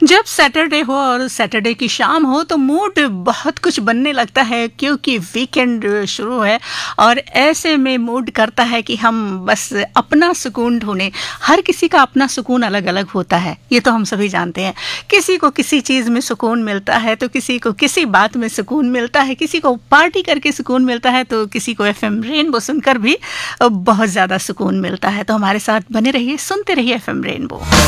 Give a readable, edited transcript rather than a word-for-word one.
जब सैटरडे हो और सैटरडे की शाम हो तो मूड बहुत कुछ बनने लगता है क्योंकि वीकेंड शुरू है और ऐसे में मूड करता है कि हम बस अपना सुकून ढूंढें। हर किसी का अपना सुकून अलग अलग होता है, ये तो हम सभी जानते हैं। किसी को किसी चीज़ में सुकून मिलता है तो किसी को किसी बात में सुकून मिलता है, किसी को पार्टी करके सुकून मिलता है तो किसी को एफएम रेनबो सुनकर भी बहुत ज़्यादा सुकून मिलता है। तो हमारे साथ बने रहिए, सुनते रहिए एफएम रेनबो।